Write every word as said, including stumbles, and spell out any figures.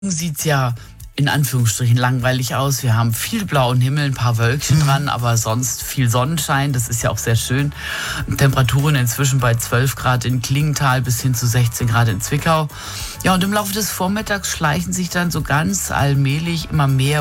Sieht's ja in Anführungsstrichen langweilig aus. Wir haben viel blauen Himmel, ein paar Wölkchen Mhm. dran, aber sonst viel Sonnenschein. Das ist ja auch sehr schön. Temperaturen inzwischen bei zwölf Grad in Klingenthal bis hin zu sechzehn Grad in Zwickau. Ja, und im Laufe des Vormittags schleichen sich dann so ganz allmählich immer mehr